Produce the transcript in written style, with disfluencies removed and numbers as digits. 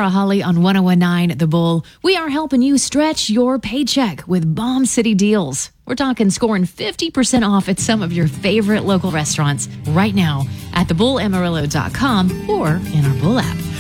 Sarah Holly on 1019 The Bull. We are helping you stretch your paycheck with Bomb City deals. We're talking scoring 50% off at some of your favorite local restaurants right now at thebullamarillo.com or in our Bull app.